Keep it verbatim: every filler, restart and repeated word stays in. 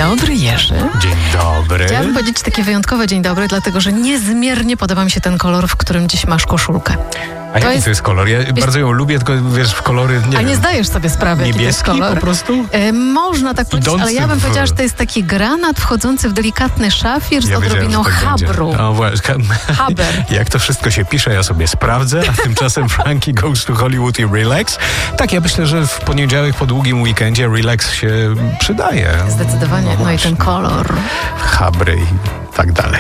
dobry, Jerzy. Dzień dobry. Chciałabym powiedzieć takie wyjątkowe dzień dobry, dlatego że niezmiernie podoba mi się ten kolor, w którym dziś masz koszulkę. A jaki jest- to jest kolor? Ja bardzo ją lubię, tylko wiesz, w kolory nie A wiem. nie zdajesz sobie sprawy, jaki to jest Niebieski kolor. po prostu? E, można tak powiedzieć, Idący ale ja bym w- powiedziała, że to jest taki granat wchodzący w delikatny szafir z Ja wiedziałem, odrobiną że tak habru. będzie. O, właśnie. Haber. Jak to wszystko się pisze, ja sobie sprawdzę, a tymczasem Frankie goes to Hollywood i relax. Tak, ja myślę, że w poniedziałek po długim weekendzie relax się przydaje. Zdecydowanie. No i ten kolor. Habry i tak dalej.